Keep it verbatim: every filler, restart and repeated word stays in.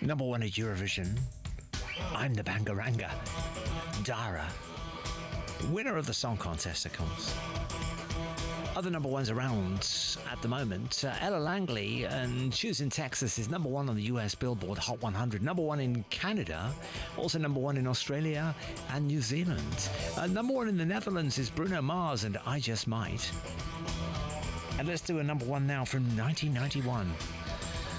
Number one at Eurovision, I'm the Bangaranga, Dara. Winner of the song contest, of course. Other number ones around at the moment, uh, Ella Langley and Choosing Texas is number one on the U S Billboard Hot one hundred, number one in Canada, also number one in Australia and New Zealand. Uh, number one in the Netherlands is Bruno Mars and I Just Might. And let's do a number one now from nineteen ninety-one.